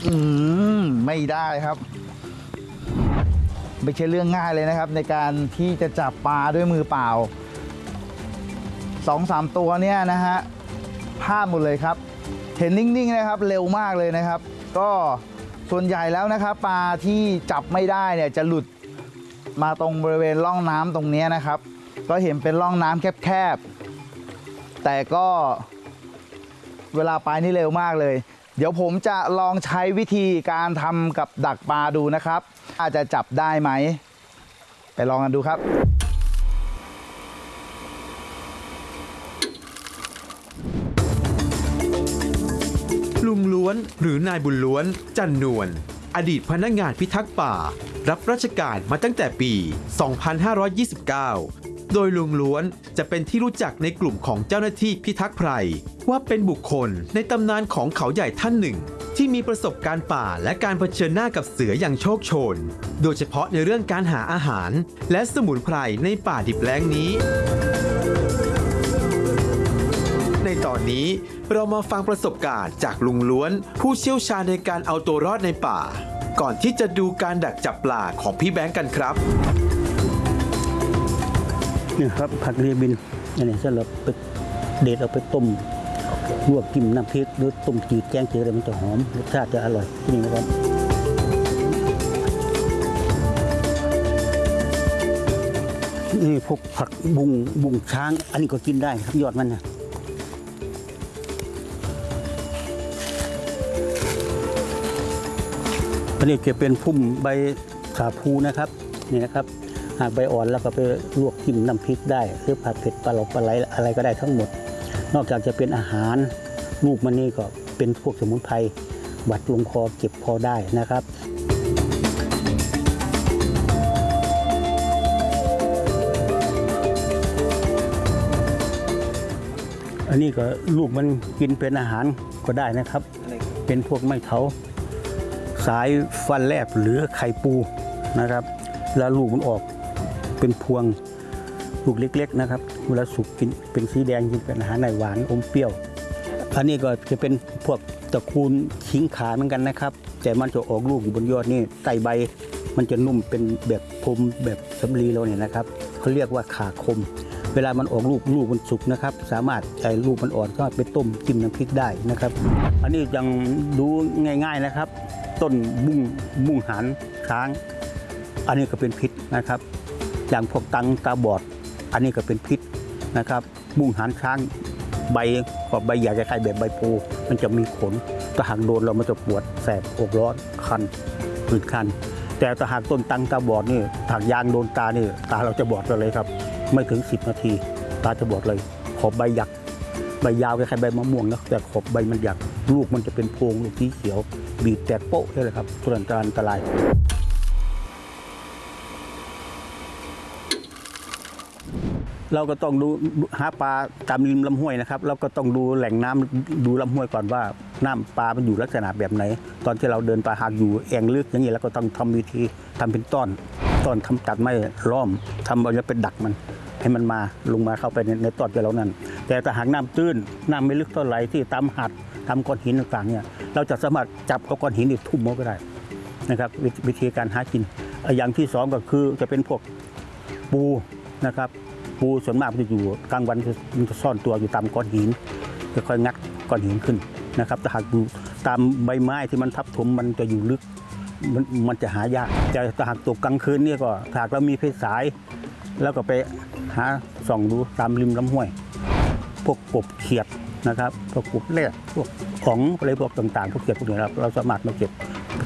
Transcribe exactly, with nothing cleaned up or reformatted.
อืมไม่ได้ครับไม่ใช่เรื่องง่ายเลยนะครับในการที่จะจับปลาด้วยมือเปล่าสองสามตัวเนี่ยนะฮะพลาดหมดเลยครับเห็นนิ่งๆนะครับเร็วมากเลยนะครับก็ส่วนใหญ่แล้วนะครับปลาที่จับไม่ได้เนี่ยจะหลุดมาตรงบริเวณร่องน้ำตรงนี้นะครับก็เห็นเป็นร่องน้ำแคบๆแต่ก็เวลาไปนี่เร็วมากเลยเดี๋ยวผมจะลองใช้วิธีการทำกับดักปลาดูนะครับอาจจะจับได้ไหมไปลองกันดูครับลุงล้วนหรือนายบุญล้วนจันนวลอดีตพนักงานพิทักษ์ป่ารับราชการมาตั้งแต่ปี สองพันห้าร้อยยี่สิบเก้า โดยลุงล้วนจะเป็นที่รู้จักในกลุ่มของเจ้าหน้าที่พิทักษ์ไพรว่าเป็นบุคคลในตำนานของเขาใหญ่ท่านหนึ่งที่มีประสบการณ์ป่าและการเผชิญหน้ากับเสืออย่างโชคโชนโดยเฉพาะในเรื่องการหาอาหารและสมุนไพรในป่าดิบแล้งนี้ในตอนนี้เรามาฟังประสบการณ์จากลุงล้วนผู้เชี่ยวชาญในการเอาตัวรอดในป่าก่อนที่จะดูการดักจับปลาของพี่แบงค์กันครับนี่ครับผักเรียบินอันนี้สำหรับไปเด็ดเอาไปต้มลวกกินน้ำพริกหรือต้มจืดแกงจืดอะไรมันจะหอมรสชาติจะอร่อยนี่นะครับนี่พวกผักบุ้งบุ้งช้างอันนี้ก็กินได้ครับยอดมันนะอันนี้จะเป็นพุ่มใบขาภูนะครับนี่นะครับหากใบอ่อนแล้วก็ไปลวกจิ้มน้ำพริกได้หรือผัดเผ็ดปลาหลอกปลาไหลอะไรก็ได้ทั้งหมดนอกจากจะเป็นอาหารลูกมันนี่ก็เป็นพวกสมุนไพรบัดลงคอเก็บพอได้นะครับอันนี้ก็ลูกมันกินเป็นอาหารก็ได้นะครับเป็นพวกไม้เถาสายฟันแลบหรือไข่ปูนะครับแล้วลูกมันออกเป็นพวงลูกเล็กๆนะครับเวลาสุกกินเป็นสีแดงกินเป็นอาหารในหวานอมเปรี้ยวอันนี้ก็จะเป็นพวกตระกูลขิงขาเหมือนกันนะครับแต่มันจะออกลูกอยู่บนยอดนี่ใต้ใบมันจะนุ่มเป็นแบบพรมแบบสำลีเราเนี่ยนะครับเขาเรียกว่าขาคมเวลามันออกลูกลูกมันสุกนะครับสามารถใช้ลูกมันอ่อนก็ไปต้มจิ้มน้ำพริกได้นะครับอันนี้ยังดูง่ายๆนะครับต้นบุ้งบุ้งหานช้างอันนี้ก็เป็นพิษนะครับอย่างพวกตังตาบอดอันนี้ก็เป็นพิษนะครับบุ้งหานช้างใบขอบใบใหญ่คล้ายๆแบบใบปูมันจะมีขนถ้าหากโดนเรามันจะปวดแสบอกร้อนคันผื่นคันแต่ถ้าหากต้นตังตาบอดนี่หากยางโดนตานี่ตาเราจะบอดเลยครับไม่ถึงสิบนาทีตาจะบอดเลยขอบใบหยักใบยาวคล้ายๆใบมะม่วงนะแต่ขอบใบมันหยักลูกมันจะเป็นโพรงลูกสีเขียวบีบแตกโป๊ะเลยครับส่วนอันตรายเราก็ต้องดูหาปลาตามริมลำห้วยนะครับเราก็ต้องดูแหล่งน้ำดูลำห้วยก่อนว่าน้ำปลามันอยู่ลักษณะแบบไหนตอนที่เราเดินปลาหากอยู่แอ่งลึกอย่างนี้เราก็ต้องทำวิธีทำเป็นต้อนต้อนทำตัดไม้ล้อมทำเอาจะเป็นดักมันให้มันมาลงมาเข้าไปในในต้อนที่เรานั่นแต่ถ้าหากน้ำตื้นน้ำไม่ลึกเท่าไหร่ที่ตามหัดทำก้อนหินต่างๆเนี่ยเราจะสามารถจับก้อนหินอีกทุ่มมันก็ได้นะครับวิธีการหากินอย่างที่สองก็คือจะเป็นพวกปูนะครับปูส่วนมากมันจะอยู่กลางวันมันจะซ่อนตัวอยู่ตามก้อนหินจะค่อยงัดก้อนหินขึ้นนะครับถ้าหากอยู่ตามใบไม้ที่มันทับถมมันจะอยู่ลึกมันมันจะหายากแต่ถ้าหากตกกลางคืนนี่ก็หากเรามีไฟฉายแล้วก็ไปหาส่องดูตามริมลำห้วยพวกกบเขียดนะครับพวกกบแรดพวกของอะไรพวกต่างๆพวกเขียดพวกนี้เราเราสามารถมาเก็บ